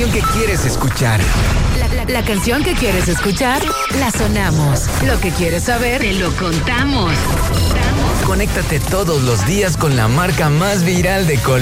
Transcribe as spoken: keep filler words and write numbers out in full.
canción que quieres escuchar. La, la, la canción que quieres escuchar, la sonamos. Lo que quieres saber, te lo contamos. Conéctate todos los días con la marca más viral de Colombia.